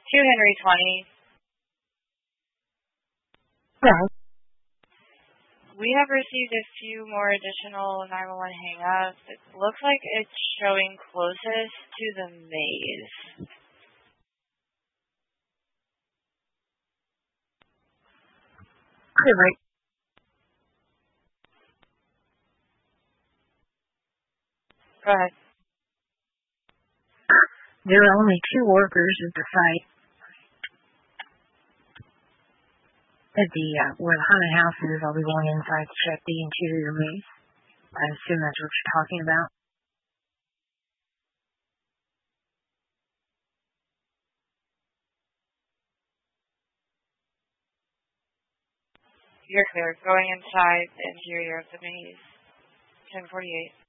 2 Henry 20. Hello. We have received a few more additional 911 hang-ups. It looks like it's showing closest to the maze. Right. Go ahead. There are only 2 workers at the site. At the where the haunted house is, I'll be going inside to check the interior maze. I assume that's what you're talking about. You're clear. Going inside the interior of the maze. 1048.